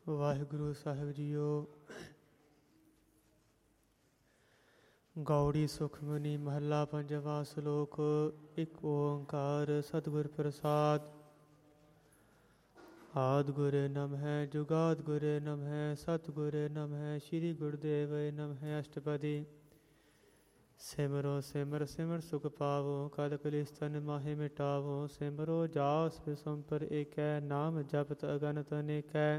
ਵਾਹਿਗੁਰੂ ਸਾਹਿਬ JIO. Gauri Sukhmani ਮਹੱਲਾ ਪੰਜਵਾਂ। ਸ਼ਲੋਕ। ਇੱਕ ਓੰਕਾਰ ਸਤਿਗੁਰ ਪ੍ਰਸਾਦ। ਆਦਿ ਗੁਰ ਨਮਹਿ ਜੁਗਾਦਿ ਗੁਰ ਨਮਹਿ ਸਤਿਗੁਰ ਨਮਹਿ ਸ੍ਰੀ ਗੁਰੁਦੇਵ ਨਮਹਿ। ਅਸ਼ਟਪਦੀ। ਸਿਮਰੋ ਸਿਮਰ ਸਿਮਰ ਸੁਖ ਪਾਵੋ ਕਲ ਕਲੇਸ਼ ਤਨ ਮਾਹੇ ਮਿਟਾਵੋ। ਸਿਮਰੋ ਜਾਸ ਬਿਸੰਪਰ ਏਕੈ ਨਾਮ ਜਪਤ ਅਗਨਤ ਅਨੇਕੈ।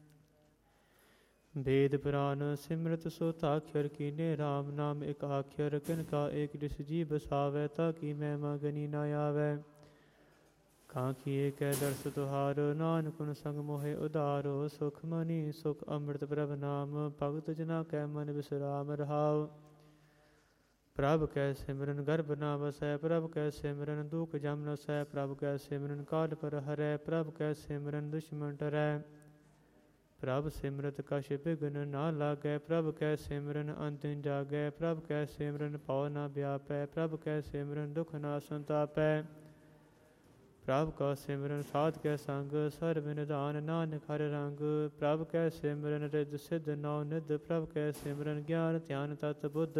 ਵੇਦ ਪੁਰਾਨ ਸਿਮਰਤ ਸੋ ਤਾਖਿਰ ਕੀਨੇ ਰਾਮ ਨਾਮ ਇਕ ਆਖਿਰ। ਕਿਨ ਕਾ ਏਕ ਜਿਸ ਜੀ ਬਸਾਵੈ ਤਾ ਕੀ ਮਹਿਮਾ ਗਨੀ ਨਾ ਆਵੈ। ਕਾਂਖੀ ਏਕੈ ਦਰਸ ਤੁਹਾਰ ਨਾਨਕ ਗੁਣ ਸੰਗ ਮੋਹਿ ਉਧਾਰੋ। ਸੁਖ ਮਨੀ ਸੁਖ ਅੰਮ੍ਰਿਤ ਪ੍ਰਭ ਨਾਮ ਭਗਤ ਜਨਾ ਕੈ ਮਨ ਬਿਸਰਾਮ ਰਹਾਉ। ਪ੍ਰਭ ਕੈ ਸਿਮਰਨ ਗਰਭ ਨਾ ਵਸੈ ਪ੍ਰਭ ਕੈ ਸਿਮਰਨ ਦੁਖ ਜਮ ਨਸੈ। ਪ੍ਰਭ ਕੈ ਸਿਮਰਨ ਕਾਲ ਪਰ ਹਰੈ ਪ੍ਰਭ ਕੈ ਸਿਮਰਨ ਦੁਸ਼ਮਨ ਡਰੈ। ਪ੍ਰਭ ਸਿਮਰਤ ਕਛ ਬਿਘਨ ਨਾ ਲਾਗੈ ਪ੍ਰਭ ਕੈ ਸਿਮਰਨ ਅੰਤਿ ਜਾਗੈ। ਪ੍ਰਭ ਕੈ ਸਿਮਰਨ ਭਉ ਨ ਵਿਆਪੈ ਪ੍ਰਭ ਕੈ ਸਿਮਰਨ ਦੁਖ ਨਾ ਸੰਤਾਪੈ। ਪ੍ਰਭ ਕਾ ਸਿਮਰਨ ਸਾਧ ਕੈ ਸੰਗ ਸਰਬ ਨਿਧਾਨ ਨਾਨਕ ਹਰਿ ਰੰਗ। ਪ੍ਰਭ ਕੈ ਸਿਮਰਨ ਰਿੱਧ ਸਿੱਧ ਨਉ ਨਿਧ ਪ੍ਰਭ ਕੈ ਸਿਮਰਨ ਗਿਆਨ ਧਿਆਨ ਤਤ ਬੁੱਧ।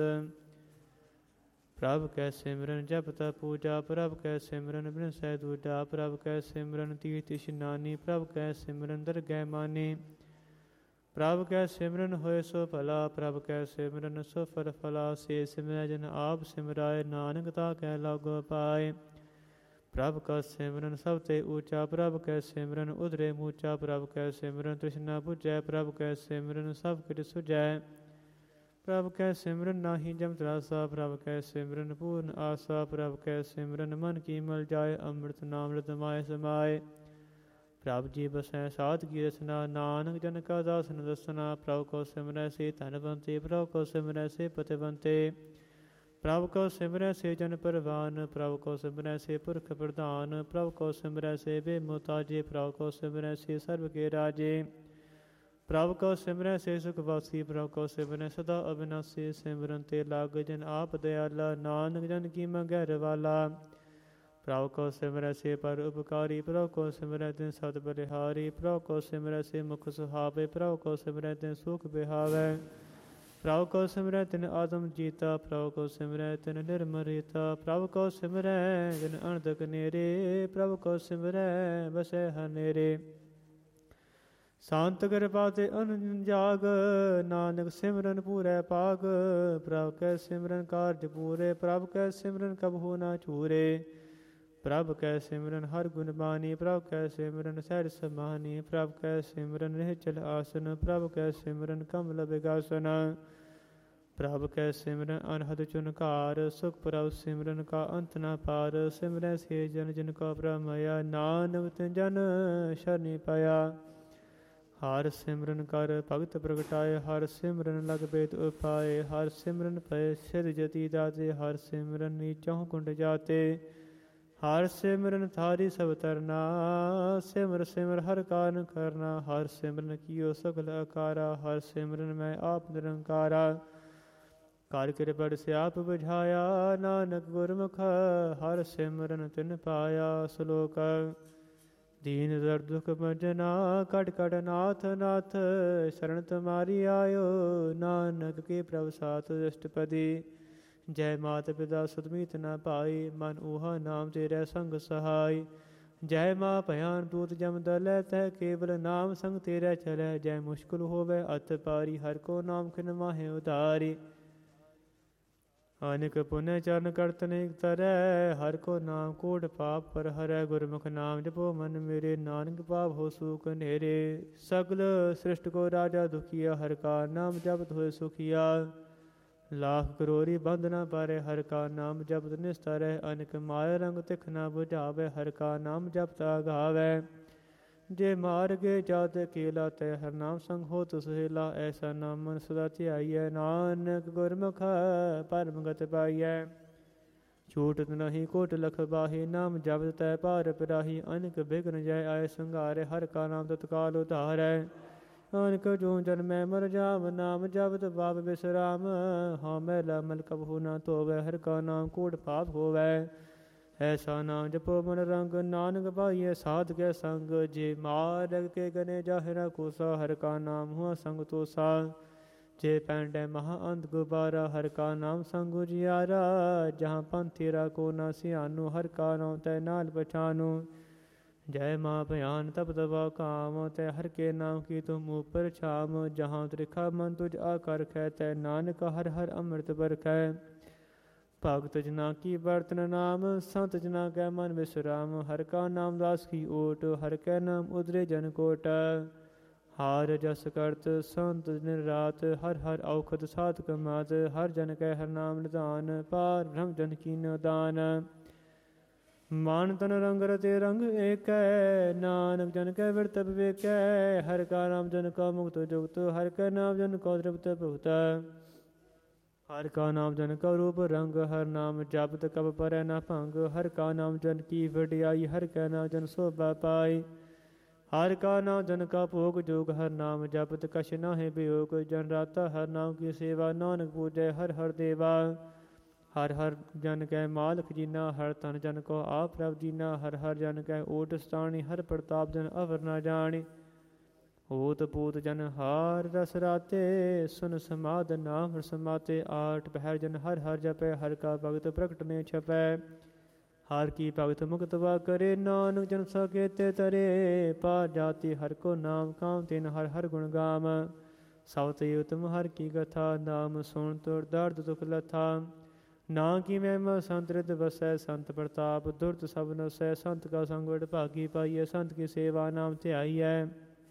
ਪ੍ਰਭ ਕੈ ਸਿਮਰਨ ਜਪ ਤਪ ਪੂਜਾ ਪ੍ਰਭ ਕੈ ਸਿਮਰਨ ਬਿਨਸੈ ਦੂਜਾ। ਪ੍ਰਭ ਕੈ ਸਿਮਰਨ ਤੀਰਥ ਇਸ਼ਨਾਨੀ ਪ੍ਰਭ ਕੈ ਸਿਮਰਨ ਦਰਗਹਿ ਮਾਨੀ। ਪ੍ਰਭ ਕੈ ਸਿਮਰਨ ਹੋਏ ਸੋ ਭਲਾ ਪ੍ਰਭ ਕੈ ਸਿਮਰਨ ਸੋ ਫਲ ਫਲਾ। ਸੇ ਸਿਮਰੈ ਜਨ ਆਪ ਸਿਮਰਾਏ ਨਾਨਕ ਤਾ ਕੈ ਲਾਗੋ ਪਾਏ। ਪ੍ਰਭ ਕਾ ਸਿਮਰਨ ਸਭ ਤੇ ਊਚਾ ਪ੍ਰਭ ਕੈ ਸਿਮਰਨ ਉਧਰੇ ਮੂਚਾ। ਪ੍ਰਭ ਕੈ ਸਿਮਰਨ ਤ੍ਰਿਸ਼ਨਾ ਬੁਝੈ ਪ੍ਰਭ ਕੈ ਸਿਮਰਨ ਸਭ ਕਿਛ ਸੁਝੈ। ਪ੍ਰਭ ਕੈ ਸਿਮਰਨ ਨਾਹੀ ਜਮ ਤਰਾਸਾ ਪ੍ਰਭ ਕੈ ਸਿਮਰਨ ਪੂਰਨ ਆਸਾ। ਪ੍ਰਭ ਕੈ ਸਿਮਰਨ ਮਨ ਕੀ ਮਲ ਜਾਏ ਅੰਮ੍ਰਿਤ ਨਾਮ ਰਿਤ ਮਾਏ ਸਮਾਏ। ਪ੍ਰਭ ਜੀ ਬਸੈ ਸਾਧ ਕੀ ਰਸਨਾ ਨਾਨਕ ਜਨ ਕਾ ਦਾਸਨ ਦਸਨਾ। ਪ੍ਰਭ ਕੋ ਸਿਮਰੈ ਸੇ ਧਨਵੰਤੇ ਪ੍ਰਭ ਕੋ ਸਿਮਰੈ ਸੇ ਪਤਿਵੰਤੇ। ਪ੍ਰਭ ਕੋ ਸਿਮਰੈ ਸੇ ਜਨ ਪਰਵਾਨ ਪ੍ਰਭ ਕੋ ਸਿਮਰੈ ਸੇ ਪੁਰਖ ਪ੍ਰਧਾਨ। ਪ੍ਰਭ ਕੋ ਸਿਮਰੈ ਸੇ ਬੇਮੁਤਾਜੇ ਪ੍ਰਭ ਕੋ ਸਿਮਰੈ ਸੇ ਸਰਬ ਕੇ ਰਾਜੇ। ਪ੍ਰਭ ਕੋ ਸਿਮਰੈ ਸੇ ਸੁਖ ਵਾਸੀ ਪ੍ਰਭ ਕੋ ਸਿਮਰੈ ਸਦਾ ਅਬਿਨਾਸੀ। ਸਿਮਰਨ ਤੇ ਲਾਗ ਜਨ ਆਪ ਦਿਆਲਾ ਨਾਨਕ ਜਨ ਕੀ ਮੰਗੈ ਰਵਾਲਾ। ਪ੍ਰਭ ਕੋ ਸਿਮਰੈ ਸੇ ਪਰ ਉਪਕਾਰੀ ਪ੍ਰਭ ਕੋ ਸਿਮਰੈ ਤਿਨ ਸਤ ਬਲਿਹਾਰੀ। ਪ੍ਰਭ ਕੋ ਸਿਮਰੈ ਸੇ ਮੁਖ ਸੁਹਾਵੇ ਪ੍ਰਭ ਕੋ ਸਿਮਰੈ ਤਿਨ ਸੁਖ ਬਿਹਾਵੈ। ਪ੍ਰਭ ਕੋ ਸਿਮਰੈ ਤਿਨ ਆਦਮ ਜੀਤਾ ਪ੍ਰਭ ਕੋ ਸਿਮਰੈ ਤਿਨ ਨਿਰਮਲ ਰੀਤਾ। ਪ੍ਰਭ ਕੋ ਸਿਮਰੈ ਤਿਨ ਅਣਦਕ ਨੇਰੇ ਪ੍ਰਭ ਕੋ ਸਿਮਰੈ ਬਸੈ ਹਰ ਨੇਰੇ। ਸ਼ਾਂਤ ਕਿਰਪਾ ਤੇ ਅਨੰਦ ਜਾਗ ਨਾਨਕ ਸਿਮਰਨ ਪੂਰੈ ਭਾਗ। ਪ੍ਰਭ ਕੈ ਸਿਮਰਨ ਕਾਰਜ ਪੂਰੇ ਪ੍ਰਭ ਕੈ ਸਿਮਰਨ ਕਬਹੂ ਨਾ ਚੂਰੇ। ਪ੍ਰਭ ਕੈ ਸਿਮਰਨ ਹਰ ਗੁਣ ਬਾਣੀ ਪ੍ਰਭ ਕੈ ਸਿਮਰਨ ਸਹਿਜ ਸਮਾਨੀ। ਪ੍ਰਭ ਕੈ ਸਿਮਰਨ ਨਿਹਚਲ ਆਸਨ ਪ੍ਰਭ ਕੈ ਸਿਮਰਨ ਕਮਲ ਬਿਗਾਸਨ। ਪ੍ਰਭ ਕੈ ਸਿਮਰਨ ਅਨਹਦ ਚੁਨਕਾਰ ਸੁਖ ਪ੍ਰਭ ਸਿਮਰਨ ਕਾ ਅੰਤ ਨਾ ਪਾਰ। ਸਿਮਰੈ ਸੇ ਜਨ ਜਿਨ ਕਾ ਪ੍ਰਭ ਮਇਆ ਨਾਨਕ ਤਿਨ ਜਨ ਸ਼ਰਨੀ ਪਾਇਆ। ਹਰ ਸਿਮਰਨ ਕਰ ਭਗਤ ਪ੍ਰਗਟਾਏ ਹਰ ਸਿਮਰਨ ਲਗ ਬੇਦ ਉਪਾਏ। ਹਰ ਸਿਮਰਨ ਪਏ ਸਿਧ ਜਤੀ ਦਾਤੇ ਹਰ ਸਿਮਰਨ ਨੀਚਹੁ ਕੁੰਡ ਜਾਤੇ। ਹਰ ਸਿਮਰਨ ਥਾਰੀ ਸਭ ਤਰਨਾ ਸਿਮਰ ਸਿਮਰ ਹਰ ਕਾਰਨ ਕਰਨਾ। ਹਰ ਸਿਮਰਨ ਕੀਓ ਸਗਲ ਆਕਾਰਾ ਹਰ ਸਿਮਰਨ ਮੈਂ ਆਪ ਨਿਰੰਕਾਰਾ। ਕਰ ਕਿਰਪਾ ਸਿਆਪ ਬੁਝਾਇਆ ਨਾਨਕ ਗੁਰਮੁਖ ਹਰ ਸਿਮਰਨ ਤਿਨ ਪਾਇਆ। ਸ਼ਲੋਕ। ਦੀਨ ਦਰਦ ਦੁਖ ਭੰਜਨਾ ਕਟ ਕਟ ਨਾਥ ਨਾਥ ਸ਼ਰਨ ਤੁਮਾਰੀ ਆਇਓ। ਨਾਨਕ ਕੇ ਪ੍ਰਭ ਸਾਥ ਅਸ਼ਟਪਦੀ। ਜੈ ਮਾਤ ਪਿਤਾ ਸੁਤ ਮੀਤ ਨ ਭਾਈ ਮਨ ਊਹਾ ਨਾਮ ਤੇਰੇ ਸੰਗ ਸਹਾਈ। ਜੈ ਮਾਂ ਭਿਆਨ ਦੂਤ ਜਮ ਦਲੈ ਤਹਿ ਕੇਵਲ ਨਾਮ ਸੰਗ ਤੇਰੇ ਚਲੈ। ਜੈ ਮੁਸ਼ਕਿਲ ਹੋਵੇ ਅਤ ਪਾਰੀ ਹਰ ਕੋ ਨਾਮ ਖਿਨ ਮਾਹੇ ਉਧਾਰੀ। ਅਨਿਕ ਪੁਨਿ ਚਰਨ ਕਰਤ ਅਨੇਕ ਤਰੈ ਹਰ ਕੋ ਨਾਮ ਕੋਟ ਪਾਪ ਪਰ ਹਰੈ। ਗੁਰਮੁਖ ਨਾਮ ਜਪੋ ਮਨ ਮੇਰੇ ਨਾਨਕ ਪਾਪ ਹੋ ਸੂਖ ਨੇਰੇ। ਸਗਲ ਸ੍ਰਿਸ਼ਟ ਕੋ ਰਾਜਾ ਦੁਖੀਆ ਹਰ ਕਾ ਨਾਮ ਜਪਤ ਹੋਏ ਸੁਖੀਆ। ਲਾਖ ਕਰੋੜੀ ਬੰਧ ਨਾ ਪਾਰੇ ਹਰ ਕਾ ਨਾਮ ਜਪਤ ਨਿਸਤਰੈ। ਅਨਿਕ ਮਾਇਆ ਰੰਗ ਤਿਖ ਨਾ ਬੁਝਾਵੈ ਹਰ ਕਾ ਨਾਮ ਜਪਤ ਆਗਾਵੈ। ਜੇ ਮਾਰਗੇ ਜਾਤ ਅਕੇਲਾ ਤੈ ਹਰ ਨਾਮ ਸੰਗ ਹੋਤ ਸੁਹੇਲਾ। ਐਸਾ ਨਾਮ ਮਨ ਸਦਾ ਧਿਆਈਐ ਨਾਨਕ ਗੁਰਮੁਖ ਪਰਮ ਗਤ ਪਾਈਐ। ਛੂਟਤ ਨਹੀਂ ਕੋਟ ਲਖ ਬਾਹੀ ਨਾਮ ਜਪਤ ਤੈ ਪਾਰ ਪਿਰਾਹੀ। ਅਨਿਕ ਬਿਘਨ ਜੈ ਆਏ ਸੰਘਾਰੈ ਹਰ ਕਾ ਨਾਮ ਤਤਕਾਲ ਉਧਾਰੈ। ਅਨਿਕ ਜੋ ਜਨਮੈ ਮਰ ਜਾਵ ਨਾਮ ਜਪਤ ਪਾਪ ਬਿਸਰਾਮ। ਹਉ ਮੈਲਾ ਮਲ ਕਬਹੂ ਨਾ ਧੋਵੈ ਹਰ ਕਾ ਨਾਮ ਕੋਟ ਪਾਪ ਹੋਵੈ। ਐਸਾ ਨਾਮ ਜਪੋ ਮਨ ਰੰਗ, ਨਾਨਕ ਪਾਈਐ ਸਾਧ ਕੇ ਸੰਗ। ਜੇ ਮਾਰਗ ਕੇ ਗਨੇ ਜਾਹਿਰਾ ਕੋਸਾ, ਹਰਿ ਕਾ ਨਾਮ ਹੁਆ ਸੰਗ ਤੋਸਾ। ਜੇ ਪੈਂਡੈ ਮਹਾ ਅੰਧ ਗੁਬਾਰਾ, ਹਰਿ ਕਾ ਨਾਮ ਸੰਗ ਉਜਿਆਰਾ। ਜਹਾਂ ਪੰਥੀਰਾ ਕੋ ਨਾ ਸਿਆਨੂ, ਹਰਿ ਕਾ ਨਾਮ ਤੈ ਨਾਲ ਪਛਾਨੂ। ਜੈ ਮਾਂ ਭਿਆਨ ਤਪ ਤਪਾ ਕਾਮ, ਤੈ ਹਰਿ ਕੇ ਨਾਮ ਕੀ ਤੁਮ ਉਪਰ ਛਾਮ। ਜਹਾਂ ਤ੍ਰਿਖਾ ਮਨ ਤੁਝ ਆਕਰ ਖੈ, ਤੈ ਨਾਨਕ ਹਰਿ ਹਰਿ ਅੰਮ੍ਰਿਤ ਬਰਖੈ। ਭਗਤ ਜਨਾ ਕੀ ਬਰਤਨ ਨਾਮ, ਸੰਤ ਜਨਾ ਕੈ ਮਨ ਵਿਸਰਾਮ। ਹਰਿ ਕਾ ਨਾਮ ਦਾਸ ਕੀ ਓਟ, ਹਰਿ ਕੈ ਨਾਮ ਉਦਰੇ ਜਨ ਕੋਟ। ਹਾਰ ਜਸ ਕਰਤ ਸੰਤ ਦਿਨ ਰਾਤ, ਹਰਿ ਹਰਿ ਔਖਦ ਸਾਧਕ ਮਾਤ। ਹਰਿ ਜਨ ਕੈ ਹਰਿ ਨਾਮ ਨਿਧਾਨ, ਪਾਰ ਬ੍ਰਹਮ ਜਨ ਕੀਨੋ ਦਾਨ। ਮਨ ਤਨ ਰੰਗ ਰਤੇ ਰੰਗ ਏਕੈ, ਨਾਨਕ ਜਨ ਕੈ ਬਿਰਤ ਵਿਵੇਕੈ। ਹਰਿ ਕਾ ਨਾਮ ਜਨ ਕਾ ਮੁਕਤ ਜੁਗਤ, ਹਰਿ ਕੈ ਨਾਮ ਜਨ ਕਾ ਤ੍ਰਿਪਤ ਭੁਗਤ। ਹਰਿ ਕਾ ਨਾਮ ਜਨ ਕਾ ਰੂਪ ਰੰਗ, ਹਰਿ ਨਾਮ ਜਪਤ ਕਬ ਪਰੈ ਨਾ ਭੰਗ। ਹਰਿ ਕਾ ਨਾਮ ਜਨ ਕੀ ਵਡਿਆਈ, ਹਰਿ ਕੈ ਨਾਮ ਜਨ ਸੋਭਾ ਪਾਈ। ਹਰਿ ਕਾ ਨਾਮ ਜਨ ਕਾ ਭੋਗ ਜੋਗ, ਹਰਿ ਨਾਮ ਜਪਤ ਕਛ ਨਾਹਿ ਬਿਯੋਗ। ਜਨ ਰਾਤਾ ਹਰਿ ਨਾਮ ਕੀ ਸੇਵਾ, ਨਾਨਕ ਪੂਜੈ ਹਰਿ ਹਰਿ ਦੇਵਾ। ਹਰਿ ਹਰਿ ਜਨ ਕੈ ਮਾਲਕ ਜੀਨਾ, ਹਰਿ ਤਨ ਜਨ ਕੋ ਆਪ ਪ੍ਰਭ ਦੀਨਾ। ਹਰਿ ਹਰਿ ਜਨ ਕੈ ਓਟ ਸਤਾਣੀ, ਹਰਿ ਪ੍ਰਤਾਪ ਜਨ ਅਵਰ ਨਾ ਜਾਣੀ। ਓਤ ਪੂਤ ਜਨ ਹਾਰ ਰਸ ਰਾਤੇ, ਸੁਨ ਸਮਾਧ ਨਾਮ ਸਮਾਤੇ। ਆਠ ਪਹਿਰ ਜਨ ਹਰਿ ਹਰਿ ਜਪੈ, ਹਰਿ ਕਾ ਭਗਤ ਪ੍ਰਗਟ ਨੇ ਛਪੈ। ਹਰਿ ਕੀ ਭਗਤ ਮੁਕਤ ਵਾ ਕਰੇ, ਨਾਨਕ ਜਨ ਸਾਕੇਤੇ ਤਰੇ। ਪਾ ਜਾਤੀ ਹਰਿ ਕੋ ਨਾਮ, ਕਾਮ ਤਿਨ ਹਰਿ ਹਰਿ ਗੁਣ ਗਾਮ। ਸਭ ਤੇ ਉਤਮ ਹਰਿ ਕੀ ਕਥਾ, ਨਾਮ ਸੁਣ ਤੁਰ ਦਰਦ ਦੁਖ ਲਥਾ। ਨਾ ਕੀ ਮਹਿਮਾ ਸੰਤ ਰਿਦ ਵਸੈ, ਸੰਤ ਪ੍ਰਤਾਪ ਦੁਰਤ ਸਭ ਨਸੈ। ਸੰਤ ਕਾ ਸੰਗ ਵਡ ਭਾਗੀ ਪਾਈਐ, ਸੰਤ ਕੀ ਸੇਵਾ ਨਾਮ ਧਿਆਈਐ।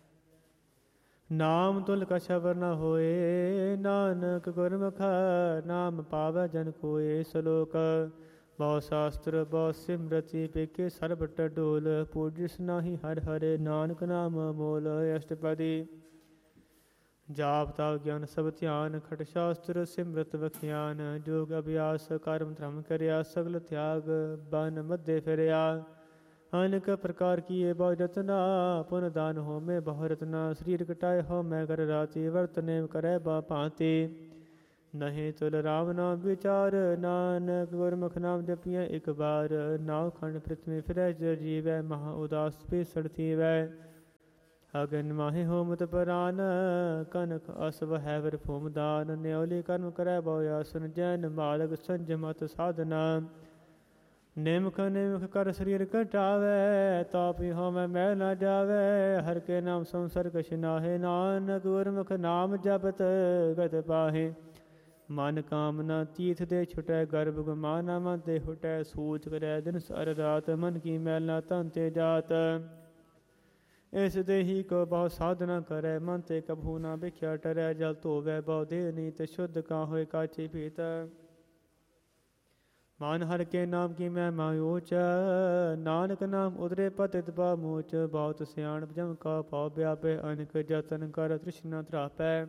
ਨਾਮ ਤੁਲ ਕਛ ਅਵਰ ਨ ਹੋਏ, ਨਾਨਕ ਗੁਰਮੁਖ ਨਾਮ ਪਾਵੈ ਜਨ ਕੋਇ। ਸਲੋਕ ਬਹੁ ਸ਼ਾਸਤਰ ਬਹੁ ਸਿਮਰਤੀ, ਪੇਖੇ ਸਰਬ ਟਡੋਲ। ਪੂਜਿਸ ਨਾਹੀ ਹਰਿ ਹਰਿ, ਨਾਨਕ ਨਾਮ ਮੋਲ। ਅਸ਼ਟਪਦੀ ਜਾਪ ਤਾ ਗਿਆਨ ਸਭ ਧਿਆਨ, ਖਟ ਸ਼ਾਸਤਰ ਸਿਮਰਤ ਵਖਿਆਨ। ਜੋਗ ਅਭਿਆਸ ਕਰਮ ਧਰਮ ਕਰਿਆ, ਸਗਲ ਤਿਆਗ ਬਨ ਮਧੇ ਫਿਰਿਆ। ਅਨੇਕ ਪ੍ਰਕਾਰ ਕੀਏ ਬਹੁ ਜਤਨਾ, ਪੁਨ ਦਾਨ ਹੋਮੇ ਬਹੁ ਰਤਨਾ। ਸਰੀਰ ਕਟਾਏ ਹੋਮੈ ਕਰ ਰਾਤੀ, ਵਰਤਨੇ ਕਰੈ ਬਾ ਭਾਂਤੀ। ਨਹੀਂ ਤੁਲ ਰਾਮ ਨਾਮ ਵਿਚਾਰ, ਨਾਨਕ ਗੁਰਮੁਖ ਨਾਮ ਜਪੀਐ ਇਕ ਬਾਰ। ਨਾਉ ਖੰਡ ਪ੍ਰਿਥਵੀ ਫਿਰੈ ਜਰ ਜੀਵੈ, ਮਹਾ ਉਦਾਸ ਪੀਸੜ ਥੀਵੈ। ਅਗਨ ਮਾਹੇ ਹੋਮਤ ਪਰਾਨ, ਕਨਕ ਅਸਵ ਹੈ ਵਰ ਭੂਮਦਾਨ। ਨਿਉਲੀ ਕਰਮ ਕਰੈ ਬਹੁ ਆਸਨ, ਜੈਨ ਮਾਲਕ ਸੰਜਮਤ ਸਾਧਨਾ। ਨਿਮਖ ਨਿਮਖ ਕਰ ਸਰੀਰ ਕਟਾਵੈ, ਤਾਪੀ ਹੋਮੈ ਮੈਲ ਨਾ ਜਾਵੈ। ਹਰਿ ਕੇ ਨਾਮ ਸੰਸਰ ਕਛ ਨਾਹਿ, ਨਾਨਕ ਗੁਰਮੁਖ ਨਾਮ ਜਪਤ ਗਤ ਪਾਹੇ। ਮਨ ਕਾਮਨਾ ਤੀਰਥ ਦੇ ਛੁਟੈ, ਗਰਭ ਗੁਮਾਨਾ ਮਨ ਤੇ ਹੁਟੈ। ਸੂਚ ਕਰੈ ਦਿਨ ਸਰ ਰਾਤ, ਮਨ ਕੀ ਮੈਲ ਨਾ ਤਨ ਤੇ ਜਾਤ। ਇਸ ਦੇਹੀ ਕੋ ਬਹੁ ਸਾਧਨਾ ਕਰੈ, ਮਨ ਤੇ ਕਭੂ ਨਾ ਵਿਖਿਆ ਟਰੈ। ਜਲ ਧੋਵੈ ਬਹੁ ਦੇਹ ਨੀਤ, ਸ਼ੁੱਧ ਕਾ ਹੋਏ ਕਾਚੀ ਭੀਤ। ਮਨ ਹਰਿ ਕੇ ਨਾਮ ਕੀ ਮਹਿਮਾ ਊਚ, ਨਾਨਕ ਨਾਮ ਉਦਰੇ ਪਤਿਤ ਪਾਮੂਚ। ਬਹੁਤ ਸਿਆਣਪ ਜਮ ਕਾ ਭਾਉ ਵਿਆਪੈ, ਅਨੇਕ ਜਤਨ ਕਰ ਤ੍ਰਿਸ਼ਨਾ ਤ੍ਰਾਪੈ।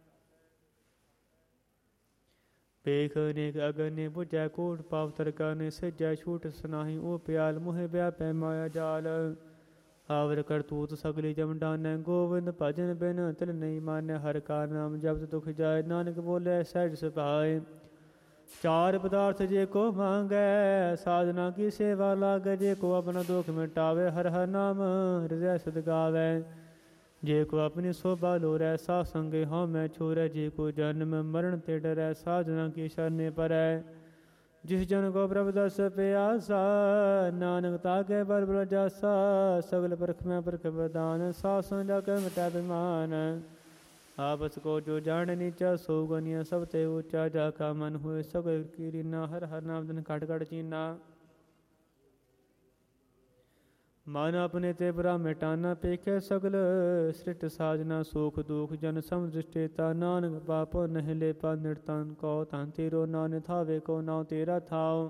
ਪੇਖ ਅਨੇਕ ਅਗਨਿ ਬੁਝੈ, ਕੋਟ ਪਾਪ ਤਰਕਨਿ। ਸਿਜੈ ਛੂਟ ਸੁਨਾਹੀ ਓ ਪਿਆਲ, ਮੋਹਿ ਵਿਆਪੈ ਮਾਇਆ ਜਾਲ। ਆਵਰ ਕਰਤੂਤ ਸਗਲੀ ਜਮ ਡਾਨੈ, ਗੋਵਿੰਦ ਭਜਨ ਬਿਨ ਤਿਲ ਨਹੀਂ ਮਾਨੈ। ਹਰਿ ਕਾ ਨਾਮ ਜਪਤ ਦੁਖ ਜਾਏ, ਨਾਨਕ ਬੋਲੇ ਸਹਿਜ ਸੁਭਾਏ। ਚਾਰ ਪਦਾਰਥ ਜੇ ਕੋ ਮੰਗੈ, ਸਾਧਨਾ ਕੀ ਸੇਵਾ ਲਾਗੈ। ਜੇ ਕੋ ਆਪਣਾ ਦੁਖ ਮਿਟਾਵੇ, ਹਰਿ ਹਰਿ ਨਾਮ ਹਿਰਦੈ ਸਦ ਗਾਵੈ। ਜੇ ਕੋ ਆਪਣੀ ਸੋਭਾ ਲੋਰੈ, ਸਾਧ ਸੰਗੇ ਹਉਮੈ ਛੋਰੈ। ਜੇ ਕੋ ਜਨਮ ਮਰਨ ਤੇ ਡਰੈ, ਸਾਧਨਾ ਕੀ ਸ਼ਰਨੇ ਪਰੈ। ਜਿਸ ਜਨ ਕੋ ਪ੍ਰਭ ਦਸ ਪਿਆਸਾ, ਨਾਨਕ ਤਾਕੇ ਬਲ ਬਲ ਜਾਸਾ। ਸਗਲ ਪਰਖ ਮੈਂ ਪਰਖ ਬਦਾਨ, ਸਾਧ ਸੰਗ ਜਾ ਕੇ ਮਿਟੈ ਬਿਮਾਨ। ਆਪਸ ਕੋ ਜੋ ਜਾਣ ਨੀਚਾ, ਸੋ ਗਨੀਆ ਸਭ ਤੇ ਉੱਚਾ। ਜਾ ਕਾ ਮਨ ਹੋਏ ਸਗਲ ਕੀ ਰੀਨਾ, ਹਰਿ ਹਰਿ ਨਾਮ ਦਿਨ ਘਟ ਘਟ ਚੀਨਾ। ਮਨ ਆਪਣੇ ਤੇ ਬੁਰਾ ਮਿਟਾਨਾ, ਪੇਖੇ ਸਗਲ ਸ੍ਰਿਸ਼ਟ ਸਾਜਨਾ। ਸੂਖ ਦੁਖ ਜਨ ਸਮ ਦ੍ਰਿਸ਼ਟੇਤਾ, ਨਾਨਕ ਪਾਪੋ ਨਹਿ ਲੇਪਾ। ਨਿਰਤਨ ਕੋ ਧਨ ਤੇਰੋ, ਨਾਨਕ ਥਾਵੇ ਕੋ ਨਾਉ ਤੇਰਾ ਥਾਉ।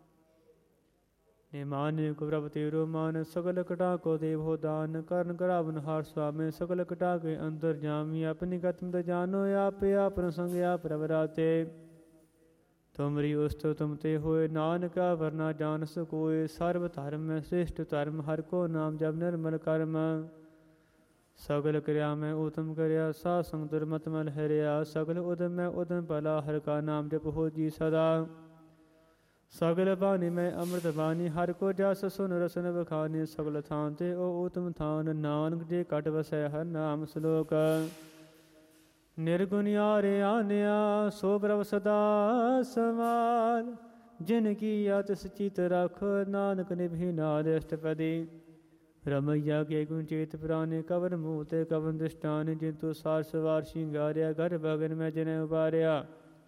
ਨਿਮਾਨਿ ਕੋ ਪ੍ਰਭ ਤੇਰੋ ਮਾਨ, ਸਗਲ ਕਟਾ ਕੋ ਦੇਵੋ ਦਾਨ। ਕਰਨ ਕਰਾਵਨ ਹਾਰ ਸੁਆਮੀ, ਸਗਲ ਕਟਾ ਕੇ ਅੰਦਰ ਜਾਮੀ। ਆਪਣੀ ਗਤ ਮਤ ਜਾਨੋ, ਆਪੇ ਆਪਨ ਸੰਗ ਆਪ ਪ੍ਰਭ ਰਾਤੇ। ਤੁਮਰੀ ਉਸਤ ਤੁਮ ਤੇ ਹੋਏ, ਨਾਨਕਾ ਵਰਨਾ ਜਾਨਸ ਕੋਇ। ਸਰਬ ਧਰਮ ਮੈਂ ਸ੍ਰੇਸ਼ਟ ਧਰਮ, ਹਰਿ ਕੋ ਨਾਮ ਜਪ ਨਿਰਮਲ ਕਰਮ। ਸਗਲ ਕਿਰਿਆ ਮੈਂ ਉਤਮ ਕਰਿਆ, ਸਾਧ ਸੰਗ ਦੁਰਮਤ ਮਲ ਹਰਿਆ। ਸਗਲ ਉਦਮ ਮੈਂ ਉਦਮ ਭਲਾ, ਹਰਿ ਕਾ ਨਾਮ ਜਪ ਹੋ ਜੀ ਸਦਾ। ਸਗਲ ਬਾਣੀ ਮੈਂ ਅੰਮ੍ਰਿਤ ਬਾਣੀ ਹਰ ਕੋ ਜਸ ਸੁਨ ਰਸਨ ਬਖਾਨੀ ਸਗਲ ਥਾਨ ਤੇ ਉਹ ਉਤਮ ਥਾਨ ਨਾਨਕ ਜੇ ਘਟ ਵਸੈ ਹਰ ਨਾਮ ਸ਼ਲੋਕ ਨਿਰਗੁਣ ਯਾਰੇ ਆਨਿਆ ਸੋ ਪ੍ਰਭ ਸਦਾ ਸਮਾਲ ਜਿਨ ਕੀ ਆਤਿ ਚਿਤ ਰਖ ਨਾਨਕ ਨਿਭੀ ਨਾਦ ਅਸ਼ਟਪਦੀ ਰਮਈਆ ਕੇ ਗੁਣ ਚੇਤ ਪ੍ਰਾਨੇ ਕਵਨ ਮੂਹ ਤੇ ਕਵਨ ਦ੍ਰਿਸ਼ਟਾਨ ਜਿਨ ਤੂ ਸਾਰ ਸਵਾਰ ਸ਼ਿੰਗਾਰਿਆ ਘਰ ਬਗਨ ਮੈਂ ਜਿਨੇ ਉਬਾਰਿਆ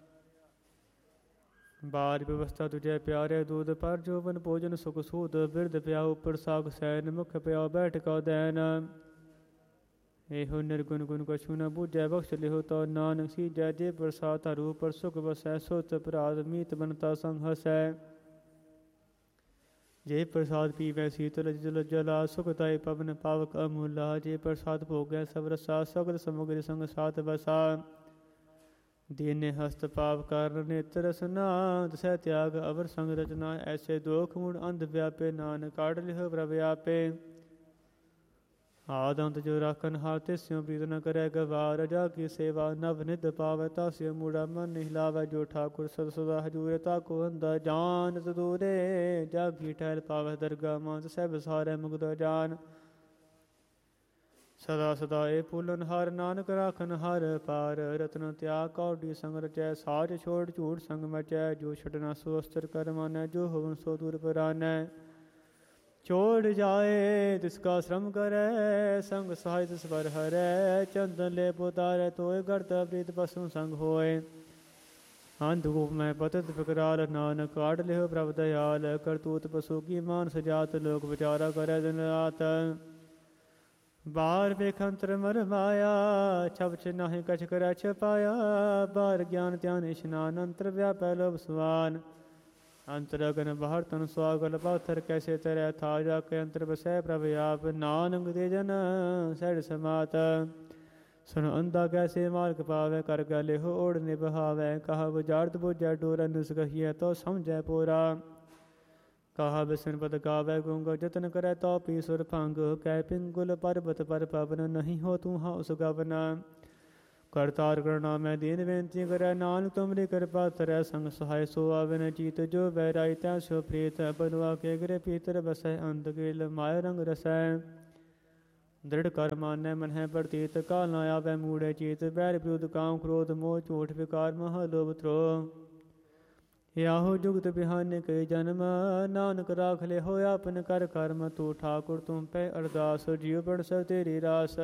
ਬਾਰ ਵਿਵਸਥਾ ਤੁਝੇ ਪਿਆਰੇ ਦੂਧ ਪਰ ਜੋਵਨ ਭੋਜਨ ਸੁਖ ਸੂਦ ਬਿਰਧ ਪਿਆ ਉਪਰ ਸਾਗ ਸੈਨ ਮੁਖ ਪਿਆ ਬੈਠ ਕਉ ਦੈਨ ਇਹੋ ਨਿਰਗੁਣ ਗੁਣ ਕਛੂ ਨ ਬੂਝੈ ਬਖਸ਼ ਲਿਓ ਤੋ ਨਾਨਕ ਸੀਜੈ ਜੇ ਪ੍ਰਸਾਦ ਧਰੂ ਪਰ ਸੁਖ ਵਸੈ ਸੋਤ ਪ੍ਰਾਦ ਮੀਤ ਬਨਤਾ ਸੰਗ ਹਸੈ ਜੇ ਪ੍ਰਸਾਦ ਪੀਵੈ ਸੀਤਲ ਜਲ ਜਲਾ ਸੁਖ ਤਾਈ ਪਵਨ ਪਾਵਕ ਅਮੂਲਾ ਜੇ ਪ੍ਰਸਾਦ ਭੋਗੈ ਸਭ ਰਸਾ ਸਗਲ ਸਮਗਰੀ ਸੰਗ ਸਾਥ ਵਸਾ ਦੀਨੇ ਹਸਤ ਪਾਪ ਕਾਰਨ ਨੇਤਰ ਰਸਨਾ ਦਸੈ ਤਿਆਗ ਅਵਰ ਸੰਗ ਰਚਨਾ ਐਸੇ ਦੋਖ ਮੂੜ ਅੰਧ ਵਿਆਪੇ ਨਾਨਕ ਕਾਢ ਲਿਓ ਪ੍ਰਭ ਆਪੇ ਆਦ ਅੰਤ ਜੋ ਰਾਖਨ ਹਾਰ ਤੇ ਸਿਉ ਪ੍ਰੀਤ ਨ ਕਰੈ ਗਵਾਰ ਜਾ ਕੀ ਸੇਵਾ ਨਵ ਨਿਧ ਪਾਵੈ ਤਾ ਸਿਉ ਮੂੜਾ ਮਨ ਨਹੀਂ ਲਾਵੈ ਜੋ ਠਾਕੁਰ ਸਦ ਸਦਾ ਹਜੂਰੇ ਤਾ ਕੋ ਅੰਦਾ ਜਾਨਤ ਦੂਰੇ ਜਾਗੀ ਠਹਿਰ ਪਾਵੈ ਦਰਗਾ ਮਾਨ ਸਹਿਬ ਸਾਰੇ ਮੁਕਤ ਜਾਨ ਸਦਾ ਸਦਾ ਏ ਫੂਲਨ ਹਰ ਨਾਨਕ ਰਾਖਨ ਹਰ ਪਾਰ ਰਤਨ ਤਿਆਗ ਕੌਡੀ ਸੰਗ ਰਚੈ ਸਾਜ ਛੋੜ ਝੂਠ ਸੰਗ ਮਚੈ ਜੋ ਛਡਨਾ ਸੋ ਅਸਤਰ ਕਰ ਮਾਨੈ ਜੋ ਹੋਵਨ ਸੋ ਦੂਰ ਪਰਾਨੈ ਛੋੜ ਜਾਏ ਤਿਸਕਾ ਸ਼ਰਮ ਕਰੈ ਸੰਗ ਸਹਾਇ ਤਿਸ ਪਰ ਹਰੈ ਚੰਦਨ ਲੈ ਪੁਤਾਰੈ ਤੋਏ ਗਰਤ ਪ੍ਰੀਤ ਪਸੂ ਸੰਗ ਹੋਏ ਅੰਧੂਪ ਮੈਂ ਪਤਤ ਫਿਕਰਾਲ ਨਾਨਕ ਕਾਢ ਲਿਓ ਪ੍ਰਭ ਦਇਆਲ ਕਰਤੂਤ ਪਸੂ ਕੀ ਮਾਨ ਸਜਾਤ ਲੋਕ ਵਿਚਾਰਾ ਕਰੈ ਦਿਨ ਰਾਤ ਬਾਰ ਵੇਖੰਤਰ ਮਰ ਮਾਇਆ ਛਪਛ ਨਾਹੀ ਕਛ ਕਰੈ ਛਪਾਇਆ ਬਾਰ ਗਿਆਨ ਧਿਆਨ ਇਸ਼ਨਾਨ ਅੰਤਰ ਵਿਆਪੈ ਲੋਭ ਸੁਆਨ ਅੰਤਰ ਅਗਨ ਬਾਹਰ ਤਨ ਸੁਆਗਲ ਪਾਥਰ ਕੈਸੇ ਤਰੈ ਥਾ ਜਾ ਕੇ ਅੰਤਰ ਬਸੈ ਪ੍ਰਭ ਆਪ ਨਾਨਕ ਦੇ ਜਨ ਸੜ ਸਮਾਤ ਸੁਨ ਅੰਦਾ ਕੈਸੇ ਮਾਰਗ ਪਾਵੈ ਕਰ ਗਲੇ ਹੋ ਓੜ ਨਿਭਾਵੈ ਕਹਾ ਬੁਝਾਰਤ ਬੁਝੈ ਡੋਰ ਨਿਸ ਕਹੀਐ ਤੋ ਸਮਝੈ ਪੂਰਾ ਕਹਾ ਬਿਸਨ ਪਦ ਗਾਵੈ ਗੁੰਗ ਜਤਨ ਕਰੈ ਤੋ ਪੀ ਸੁਰ ਭੰਗ ਕੈ ਪਿੰਗੁਲ ਪਰਬਤ ਪਰ ਪਵਨ ਨਹੀਂ ਹੋ ਤੂੰ ਹਾਂ ਉਸ ਗਵਨ ਕਰਤਾਰ ਕਰਨਾ ਮੈਂ ਦੀਨ ਬੇਨਤੀ ਕਰੈ ਨਾਨਕ ਤੁਮਰੀ ਕਿਰਪਾ ਤਰੈ ਸੰਗ ਸਹਾਇ ਸੋ ਆਵਨ ਚੀਤ ਜੋ ਬੈਰਾਈ ਤੈ ਸੋ ਪ੍ਰੀਤ ਬਨਵਾ ਕੇ ਗਰੇ ਪੀਤਰ ਬਸੈ ਅੰਧ ਗੇਲ ਮਾਇ ਰੰਗ ਰਸੈ ਦ੍ਰਿੜ ਕਰ ਮਾਨੈ ਮਨ ਹੈ ਪ੍ਰਤੀਤ ਕਾਲ ਨਾ ਆਵੈ ਮੂੜੇ ਚੀਤ ਬੈਰ ਵਿਉਦ ਕਾਮ ਕ੍ਰੋਧ ਮੋਹ ਝੂਠ ਵਿਕਾਰ ਮਹ ਲੋਭ ਥ੍ਰੋ ਯਾਹੋ ਜੁਗਤ ਬਿਹਾਨੇ ਕਈ ਜਨਮ ਨਾਨਕ ਰਾਖ ਲੈ ਹੋਇਆ ਆਪਨ ਕਰ ਕਰਮ ਤੂੰ ਠਾਕੁਰ ਤੁਮ ਪੈ ਅਰਦਾਸ ਜੀਵ ਬਣ ਸਭ ਤੇਰੀ ਰਾਸ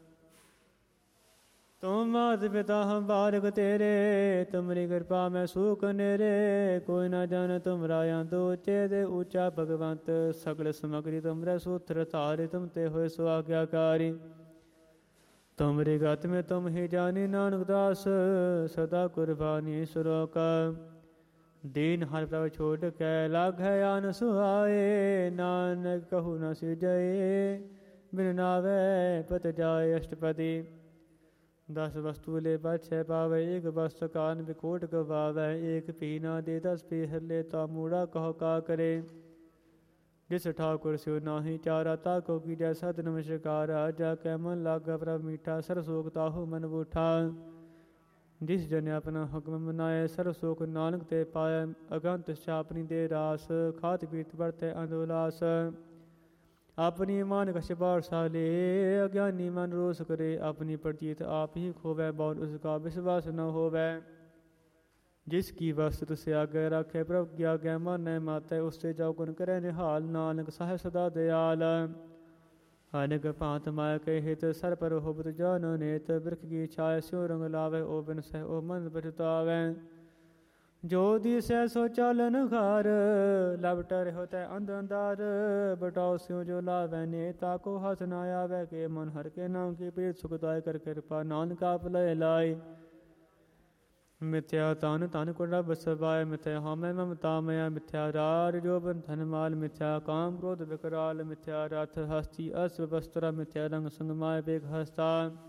ਤੁਮ ਮਾਤ ਪਿਤਾ ਹਮ ਬਾਰਕ ਤੇਰੇ ਤੁਮਰੀ ਕਿਰਪਾ ਮੈਂ ਸੂਖ ਨੇਰੇ ਕੋਈ ਨਾ ਜਾਣ ਤੁਮਰਾ ਆਂਦੋ ਉੱਚੇ ਦੇ ਉੱਚਾ ਭਗਵੰਤ ਸਗਲ ਸਮਗਰੀ ਤੁਮਰੇ ਸੂਤਰ ਧਾਰੇ ਤੁਮ ਤੇ ਹੋਏ ਸੋ ਆਗਿਆਕਾਰੀ ਤੁਮਰੀ ਗਤ ਮੈਂ ਤੁਮ ਹੀ ਜਾਣੀ ਨਾਨਕ ਦਾਸ ਸਦਾ ਕੁਰਬਾਨੀ ਸੁਰੋਕ ਦੀਨ ਹਰ ਪ੍ਰਭ ਛੋੜ ਕੇ ਲਾਗੈ ਆਨ ਸੁਹਾਏ ਨਾਨਕ ਕਹੂ ਨ ਸਿਜੈ ਬਿਨ ਨਾਵੈ ਪਤ ਜਾਏ ਅਸ਼ਟਪਦੀ ਦਸ ਵਸਤੂ ਲੈ ਬਛੈ ਪਾਵੈ ਏਕ ਵਸਤ ਕਾਨ ਵਿਕੋਟ ਗਵਾਵੈ ਏਕ ਪੀ ਨਾ ਦੇ 10 ਪੀ ਹਲੇ ਤਾ ਮੂੜਾ ਕਹੋ ਕਾ ਕਰੇ ਜਿਸ ਠਾਕੁਰ ਸਿਉ ਨਾਹੀ ਚਾਰਾ ਤਾ ਕੋ ਕੀ ਜੈ ਸਤ ਨਮਸਕਾਰਾ ਜਾ ਕੈ ਮਨ ਲਾਗਾ ਪ੍ਰਭ ਮੀਠਾ ਸਰ ਸੋਖ ਤਾਹੂ ਮਨ ਬੂਠਾ ਜਿਸ ਜਨ ਆਪਣਾ ਹੁਕਮ ਮਨਾਏ ਸਰਬ ਸੁਖ ਨਾਨਕ ਤੇ ਪਾਏ ਅਗੰਤ ਛਾਪਨੀ ਦੇ ਰਾਸ ਖਾਤ ਪੀਤ ਵਰਤੈ ਅੰਦੋਲਾਸ ਆਪਣੀ ਮਾਨ ਕਛ ਬਾਰ ਸਾਲੇ ਅਗਿਆਨੀ ਮਨ ਰੋਸ ਕਰੇ ਆਪਣੀ ਪ੍ਰਤੀਤ ਆਪ ਹੀ ਖੋਵੈ ਬਹੁਤ ਉਸ ਕਾ ਵਿਸ਼ਵਾਸ ਨ ਹੋਵੈ ਜਿਸ ਕੀ ਵਸਤ ਤੁਸ ਆਗੇ ਰਾਖੇ ਪ੍ਰਭ ਕੀ ਆਗੇ ਮਾਨੈ ਮਾਤੈ ਉਸੇ ਜਾਉ ਗੁਣ ਕਰੈ ਨਿਹਾਲ ਨਾਨਕ ਸਾਹਿਬ ਸਦਾ ਦਿਆਲ ਅਨੇਕ ਭਾਂਤ ਮਾਇਆ ਕੇ ਹਿਤ ਸਰ ਪਰ ਹੋਬਤ ਜਾਨ ਨੇਤ ਬਿਰਖ ਕੀ ਛਾਇ ਸਿਉ ਰੰਗ ਲਾਵੇ ਓ ਬਿਨ ਸਹਿ ਓ ਮਨ ਪਛਤਾਵੈ ਜੋ ਦਿਸੈ ਸੋ ਚਾਲਨ ਘਰ ਲਵਟ ਰਹਿ ਤੈ ਅੰਧ ਅੰਧਾਰ ਬਟਾਉ ਸਿਉ ਜੋ ਲਾਵੈ ਨੇ ਤਾ ਕੋ ਹਸ ਨ ਆਵੈ ਕੇ ਮਨ ਹਰ ਕੇ ਨਾਮ ਕੀ ਪ੍ਰੀਤ ਸੁਖਦਾਇ ਕਰ ਕਿਰਪਾ ਨਾਨਕ ਆਪ ਲੈ ਲਾਇ ਮਿਥਿਆ ਤਨ ਤਨ ਕੁੜਾ ਬਸਵਾਇ ਮਿਥਿਆ ਹਮੈ ਮਮਤਾ ਮਇਆ ਮਿਥਿਆ ਰਾਜ ਜੋ ਬੰਧਨ ਮਾਲ ਮਿਥਿਆ ਕਾਮ ਕ੍ਰੋਧ ਵਿਕਰਾਲ ਮਿਥਿਆ ਰਥ ਹਸਤੀ ਅਸਵ ਵਸਤਰਾ ਮਿਥਿਆ ਰੰਗ ਸੰਗ ਮਾਇ ਬੇਗ ਹਸਤਾ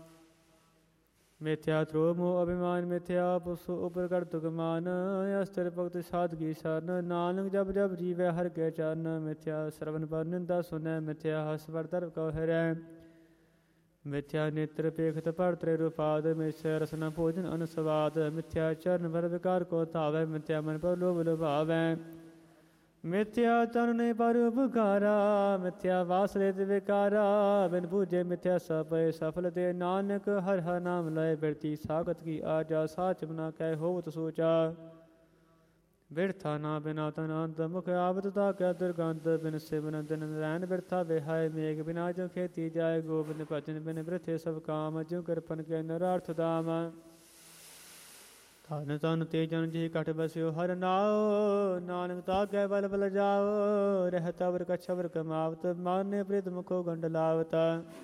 ਮਿਥਿਆ ਧਰੋ ਮੋਹ ਅਭਿਮਾਨ ਮਿਥਿਆ ਪੁਸ ਉਪਰ ਕਰ ਤੁਗਮਾਨ ਅਸਤਰ ਭਗਤ ਸਾਧਗੀ ਸਰਨ ਨਾਨਕ ਜਬ ਜਬ ਜੀਵੈ ਹਰ ਕੇ ਚਰਨ ਮਿਥਿਆ ਸਰਵਨ ਪਰ ਨਿੰਦਾ ਸੁਨੈ ਮਿਥਿਆ ਹਸ ਵਰ ਧਰਮ ਕਉ ਹਰੈ ਮਿਥਿਆ ਨੇਤਰ ਪੇਖਤ ਪਰ ਤ੍ਰੇ ਰੂਪਾਦ ਮਿਥਿਆ ਰਸਨਾ ਭੋਜਨ ਅਨੁਸਵਾਦ ਮਿਥਿਆ ਚਰਨ ਭਰ ਵਿਕਾਰ ਕੋ ਧਾਵੈ ਮਿਥਿਆ ਮਨ ਪਰ ਲੋਭ ਲੁਭਾਵੈ ਮਿਥਿਆ ਤਨ ਨੇ ਪਰ ਉਪਕਾਰਾ, ਮਿਥਿਆ ਵਾਸ ਰੇਤ ਵਿਕਾਰਾ, ਬਿਨ ਬੂਝੇ ਮਿਥਿਆ ਸਭ ਪਏ ਸਫਲ ਤੇ, ਨਾਨਕ ਹਰ ਹਰ ਨਾਮ ਲਏ ਬਿਰਤੀ, ਸਾਗਤ ਕੀ ਆਜਾ ਸਾਚ ਬਨਾ ਕਹਿ ਹੋਵਤ ਸੋਚਾ, ਬਿਰਥਾ ਨਾ ਬਿਨਾ ਤਨ ਅੰਤ, ਮੁਖ ਆਵਤ ਤਾ ਕਹਿ ਦੁਰਗੰਧ, ਬਿਨ ਸਿਮਰਨ ਦਿਨ ਨਰੈਣ ਬਿਰਥਾ ਵਿਹਾਏ, ਮੇਘ ਬਿਨਾ ਜੋ ਖੇਤੀ ਜਾਏ, ਗੋਬਿੰਦ ਭਜਨ ਬਿਨ ਬਿਰਥੇ ਸਭ ਕਾਮ, ਜਿਉ ਕਿਰਪਨ ਕੇ ਨਰਾਰਥ ਦਾਮ, ਧਨ ਤਨ ਤੇ ਜਨ ਜੀ ਘਟ ਬਸਿਓ ਹਰ ਨਾਉ, ਨਾਨਕ ਤਾ ਕਹਿ ਬਲ ਬਲ ਜਾਓ, ਰਹਿਤ ਅਵਰ ਕਛ ਅਵਰ ਕਮਾਵਤ, ਮਾਨੇ ਪ੍ਰਿਤ ਮੁਖੋ ਗੰਡ ਲਾਵਤ,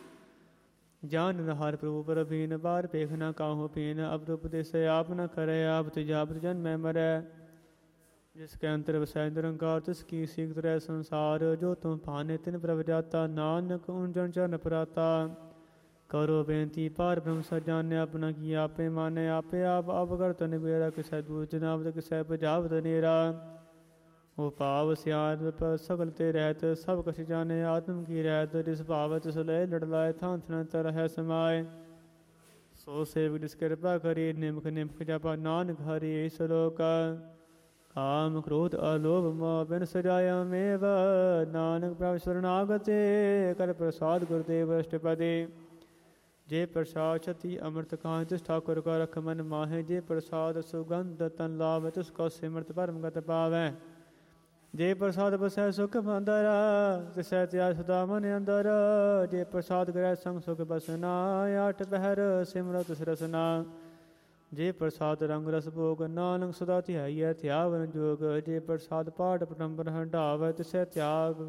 ਜਾਨ ਨਹਾਰ ਪ੍ਰਭੂ ਪ੍ਰਭੀਨ, ਬਾਰ ਪੇਖ ਨਾ ਕਾਹੂ ਪੀਨ, ਅਬ ਉਪਦੇਸ ਆਪ ਨ ਕਰੇ, ਆਪ ਤਿਜਾਬਤ ਜਨ ਮੈਂ ਮਰੈ, ਜਿਸ ਕੇ ਅੰਤਰ ਵਸੈ ਨਿਰੰਕਾਰ, ਤਿਸ ਕੀ ਸੀਖ ਤਰੈ ਸੰਸਾਰ, ਜੋ ਤੁਮ ਭਾਨੇ ਤਿਨ ਪ੍ਰਭ ਜਾਤਾ, ਨਾਨਕ ਉਂਜਣ ਚਰਨ ਪਰਾਤਾ, ਕਰੋ ਬੇਨਤੀ ਪਾਰ ਬ੍ਰਹਮ ਸਜਾਨੇ, ਆਪਣਾ ਕੀ ਆਪੇ ਮਾਨੇ, ਆਪੇ ਆਪ ਅਵਗਤ ਨਿਬੇਰਾ, ਕਿਸੈ ਦੂਰ ਜਨਾਵਤ ਕਿਸੈ ਪਜਾਵਤ ਨੇਰਾ, ਉਹ ਭਾਵ ਸਿਆਨ ਸਗਲ ਤੇ ਰਹਿਤ, ਸਭ ਕਛ ਜਾਣੇ ਆਤਮ ਕੀ ਰਹਿਤ, ਜਿਸ ਭਾਵ ਤਿਸ ਲੈ ਲੜ ਲਾਏ, ਥਾਂ ਥਾਂ ਤਰਹਿ ਸਮਾਏ, ਸੋ ਸੇਵਕ ਜਿਸ ਕਿਰਪਾ ਕਰੀ, ਨਿਮਕ ਨਿਮਕ ਜਪਾ ਨਾਨਕ ਹਰਿ ਸਲੋਕ, ਕਾਮ ਕ੍ਰੋਧ ਅਲੋਭ ਮੋਹ ਬਿਨ ਸਜਾਇਆ ਮੇਵ, ਨਾਨਕ ਪ੍ਰਭ ਸ਼ਰਨਾਗਤੇ, ਕਰ ਪ੍ਰਸਾਦ ਗੁਰਦੇਵ ਅਸ਼ਟਪਦੇ, ਜੇ ਪ੍ਰਸਾਦ ਛਤੀ ਅੰਮ੍ਰਿਤ ਕਾਂਤ, ਤਿਸ ਠਾਕੁਰ ਕਾ ਰਖ ਮਨ ਮਾਹੇ, ਜੇ ਪ੍ਰਸਾਦ ਸੁਗੰਧ ਤਨ ਲਾਭ, ਤਿਸ ਕੋ ਸਿਮਰਤ ਪਰਮਗਤ ਪਾਵੈ, ਜੇ ਪ੍ਰਸਾਦ ਬਸੈ ਸੁਖ ਅੰਦਰ, ਤਿਸੈ ਧਿਆਇ ਸਦਾ ਮਨ ਅੰਦਰ, ਜੇ ਪ੍ਰਸਾਦ ਗ੍ਰਹਿ ਸੰਗ ਸੁਖ ਬਸਨਾ, ਆਠ ਪਹਿਰ ਸਿਮਰਤ ਤਿਸ ਰਸਨਾ, ਜੇ ਪ੍ਰਸਾਦ ਰੰਗ ਰਸ ਭੋਗ, ਨਾਨਕ ਸਦਾ ਧਿਆਈਐ ਧਿਆਵਨ ਜੋਗ, ਜੇ ਪ੍ਰਸਾਦ ਪਾਠ ਪਟੰਬਰ ਹੰਢਾਵੈ, ਤਿਸੈ ਧਿਆਗ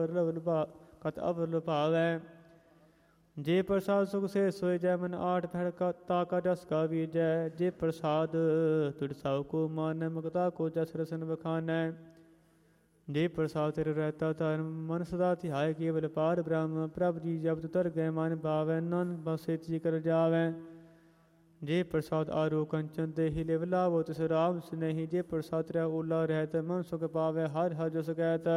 ਕਤ ਅਵਰ ਲੁਭਾਵੈ, ਜੇ ਪ੍ਰਸਾਦ ਸੁਖ ਸੇ ਸੋਇ ਜੈ, ਮਨ ਆਠ ਪਹਿਰ ਤਾ ਕਾ ਜਸ ਗਾਵੀਜੈ, ਜੇ ਪ੍ਰਸਾਦ ਤੁਧ ਸਭ ਕੋ ਮਾਨੈ, ਮੁਕਤਾ ਕੋ ਜਸ ਰਸਨ ਵਖਾਨੈ, ਜੇ ਪ੍ਰਸਾਦ ਤੇਰੇ ਰਹਿਤਾ ਧਰਮ, ਮਨ ਸਦਾ ਧਿਆਏ ਕੇਵਲ ਪਾਰ ਬ੍ਰਹਮ, ਪ੍ਰਭ ਜੀ ਜਬ ਤਰ ਗਏ ਮਨ ਭਾਵੈ, ਨਾਨਕ ਬਸੇ ਤੀ ਕਰ ਜਾਵੈ, ਜੇ ਪ੍ਰਸਾਦ ਆਰੋ ਕੰਚਨ ਦੇਹੀ ਲਿਵ ਲਾਵੋ, ਤਿਸ ਰਾਮ ਸਨੇਹੀ, ਜੇ ਪ੍ਰਸਾਦ ਤੇਰਾ ਓਲਾ ਰਹਿਤ, ਮਨ ਸੁਖ ਪਾਵੈ ਹਰ ਹਰ ਜਸ ਕਹਿਤ,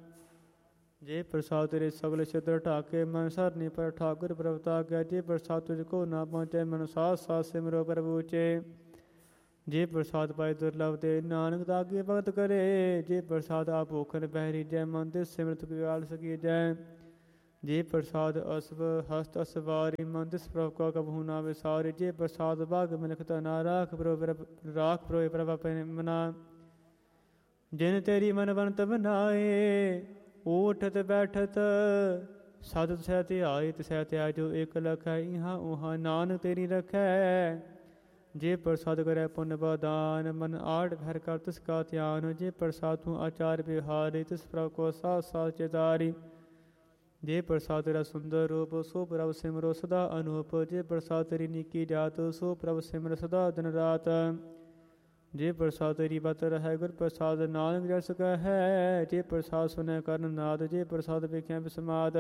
ਜੇ ਪ੍ਰਸਾਦ ਤੇਰੇ ਸਗਲ ਛਿਦਰ ਢਾਕੇ, ਮਨ ਸਰਨੀ ਪਰ ਠਾਕੁਰ ਪ੍ਰਭਤਾ ਗਿਆ, ਜੇ ਪ੍ਰਸਾਦ ਤੁਝ ਕੋ ਨਾ ਪਹੁੰਚੇ, ਮਨ ਸਾਥ ਸਾਥ ਸਿਮਰੋ ਪ੍ਰਭੂ ਚੇ, ਜੇ ਪ੍ਰਸਾਦ ਪਾਏ ਦੁਰਲਭ ਤੇ, ਨਾਨਕ ਤਾਗੇ ਭਗਤ ਕਰੇ, ਜੇ ਪ੍ਰਸਾਦ ਆਪ ਭੋਖਨ ਪਹਿਰੀ ਜੈ, ਮਨ ਤੇ ਸਿਮਰਤ ਪਿਆਲ ਸਕੀ ਜੈ, ਜੇ ਪ੍ਰਸਾਦ ਅਸਵ ਹਸਤ ਅਸਵਾਰੀ, ਮਨ ਤਿਸ ਪ੍ਰਭ ਕਾ ਕਬਹੂ ਨਾ ਵਿਸਾਰੀ, ਜੇ ਪ੍ਰਸਾਦ ਬਾਗ ਮਿਲਖਤ ਨਾ ਰਾਖ ਪ੍ਰੋਏ ਪ੍ਰਭ ਆਪਣੇ ਮਨਾ, ਜਿਨ ਤੇਰੀ ਮਨ ਬੰਤ ਬਨਾਏ, ਊਠਤ ਬੈਠਤ ਸਤਿ ਸਹਿ ਧਿਆਏ, ਤਿਸੈ ਧਿਆਏ ਜੋ ਇਕ ਲਖੈ, ਇਹਾਂ ਉਹਾਂ ਨਾਨਕ ਤੇਰੀ ਰਖੈ, ਜੇ ਪ੍ਰਸਾਦ ਕਰੈ ਪੁੰਨ ਬਦਾਨ, ਮਨ ਆਠ ਪਹਿਰ ਕਰ ਤਿਸ ਕਾ ਧਿਆਨ, ਜੇ ਪ੍ਰਸਾਦ ਤੂੰ ਆਚਾਰ ਵਿਹਾਰੀ, ਤਿਸ ਪ੍ਰਭ ਕੋ ਸਾਥ ਸਾਥ ਚਿਤਾਰੀ, ਜੇ ਪ੍ਰਸਾਦ ਤੇਰਾ ਸੁੰਦਰ ਰੂਪ, ਸੋ ਪ੍ਰਭ ਸਿਮਰੋ ਸਦਾ ਅਨੂਪ, ਜੇ ਪ੍ਰਸਾਦ ਤੇਰੀ ਨੀਕੀ ਜਾਤ, ਸੋ ਪ੍ਰਭ ਸਿਮਰ ਸਦਾ ਦਿਨ ਰਾਤ, ਜੇ ਪ੍ਰਸਾਦ ਤੇਰੀ ਬਤ ਰਹਿ ਗੁਰ ਪ੍ਰਸਾਦ, ਨਾਨਕ ਜਸ ਕਹੈ, ਜੇ ਪ੍ਰਸਾਦ ਸੁਨੈ ਕਰਨ ਨਾਦ, ਜੇ ਪ੍ਰਸਾਦ ਵੇਖਿਆ ਬਿਸਮਾਦ,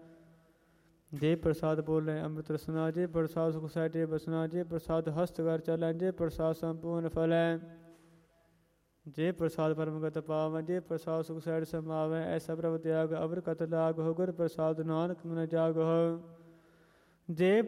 ਜੇ ਪ੍ਰਸਾਦ ਬੋਲੇ ਅੰਮ੍ਰਿਤ ਰਸਨਾ, ਜੇ ਪ੍ਰਸਾਦ ਸੁਖ ਸਹਿਜੇ ਬਸਨਾ, ਜੇ ਪ੍ਰਸਾਦ ਹਸਤ ਕਰ ਚਲੈ, ਜੇ ਪ੍ਰਸਾਦ ਸੰਪੂਰਨ ਫਲੈ, ਜੇ ਪ੍ਰਸਾਦ ਪਰਮਗਤ ਪਾਵੈ, ਜੇ ਪ੍ਰਸਾਦ ਸੁਖ ਸਹਿਜ ਸਮਾਵੈ, ਐਸਾ ਪ੍ਰਭ ਤਿਆਗ ਅਵਰ ਕਤ ਲਾਗ ਹੋ, ਗੁਰ ਪ੍ਰਸਾਦ ਨਾਨਕ ਮਨ ਜਾਗ ਹੋ, ਜੇ